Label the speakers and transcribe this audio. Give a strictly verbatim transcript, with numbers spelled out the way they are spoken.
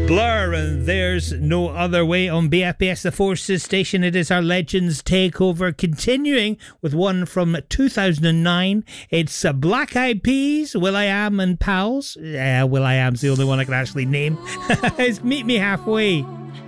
Speaker 1: Blur, and there's no other way on B F B S, the Forces station. It is our Legends Takeover, continuing with one from two thousand nine. It's uh, Black Eyed Peas, will.i.am and Pals. Uh, will.i.am's the only one I can actually name. It's Meet Me Halfway.